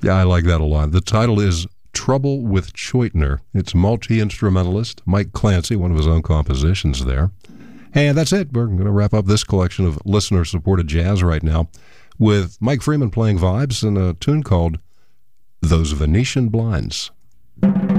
Yeah, I like that a lot. The title is Trouble with Choitner. It's multi-instrumentalist Mike Clancy, one of his own compositions there. And that's it. We're going to wrap up this collection of listener-supported jazz right now with Mike Freeman playing vibes and a tune called Those Venetian Blinds.